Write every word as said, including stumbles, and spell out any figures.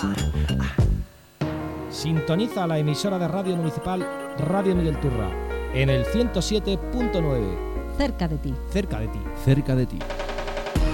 Sintoniza la emisora de radio municipal Radio Miguel Turra en el ciento siete punto nueve. Cerca de ti. Cerca de ti. Cerca de ti.